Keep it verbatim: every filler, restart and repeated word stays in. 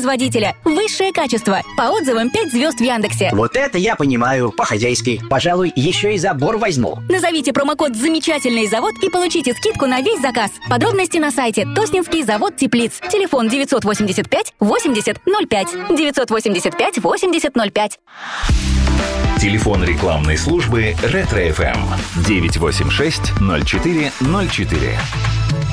производителя. Высшее качество. По отзывам пять звезд в Яндексе. Вот это я понимаю, по-хозяйски. Пожалуй, еще и забор возьму. Назовите промокод «Замечательный завод» и получите скидку на весь заказ. Подробности на сайте Тоснинский завод теплиц. Телефон девятьсот восемьдесят пять восемьдесят ноль пять. девятьсот восемьдесят пять восемьдесят ноль пять. Телефон рекламной службы «Ретро-эф эм» девять восемь шесть ноль четыре ноль четыре.